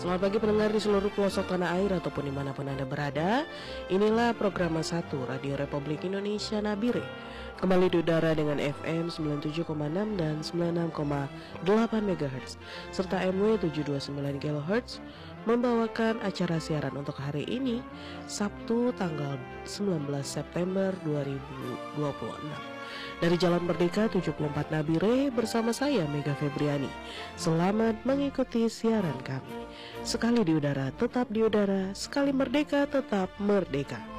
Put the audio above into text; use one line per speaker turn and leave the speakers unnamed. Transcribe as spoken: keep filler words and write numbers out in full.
Selamat pagi pendengar di seluruh pelosok tanah air ataupun dimanapun Anda berada. Inilah program satu Radio Republik Indonesia Nabire. Kembali di udara dengan F M sembilan puluh tujuh koma enam dan sembilan puluh enam koma delapan megahertz serta M W tujuh ratus dua puluh sembilan kilohertz, membawakan acara siaran untuk hari ini, Sabtu tanggal sembilan belas September dua ribu dua puluh enam. Dari Jalan Merdeka tujuh puluh empat Nabire bersama saya Mega Febriani. Selamat mengikuti siaran kami. Sekali di udara tetap di udara, sekali merdeka tetap merdeka.